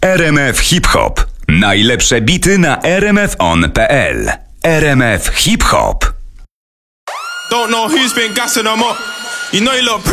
RMF Hip Hop. Najlepsze bity na rmfon.pl. RMF Hip Hop. Don't know who's been gassing them up. You know you look pretty.